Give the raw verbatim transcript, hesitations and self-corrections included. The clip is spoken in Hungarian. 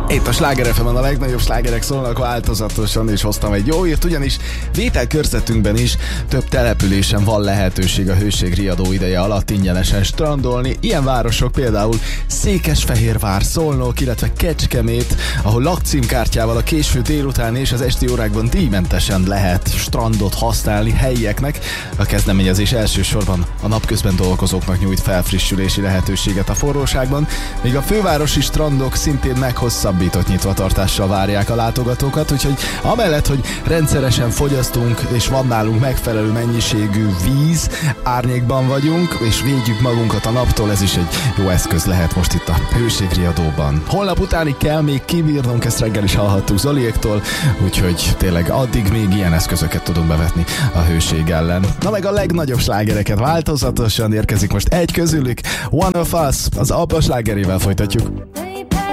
Itt a Sláger ef emen a legnagyobb slágerek szólnak változatosan, és hoztam egy jó írt, ugyanis vételkörzetünkben is több településen van lehetőség a hőség riadó ideje alatt ingyenesen strandolni. Ilyen városok például Székesfehérvár, Szolnok, illetve Kecskemét, ahol lakcímkártyával a késő délután és az esti órákban díjmentesen lehet strandot használni helyieknek. A kezdeményezés elsősorban a napközben dolgozóknak nyújt felfrissülési lehetőséget a forróságban, míg a fővárosi strandok szintén meghosszabbított nyitvatartással várják a látogatókat, úgyhogy amellett, hogy rendszeresen fogyasztunk és van nálunk megfelelő mennyiségű víz, árnyékban vagyunk és védjük magunkat a naptól, ez is egy jó eszköz lehet most itt a hőségriadóban. Holnap utánig kell még kibírnunk, ezt reggel is hallhattuk Zoliéktól, úgyhogy tényleg addig még ilyen eszközöket tudunk bevetni a hőség ellen. Na meg a legnagyobb slágereket változatosan érkezik most egy közülük, One of Us, az Abba slágerével folytatjuk.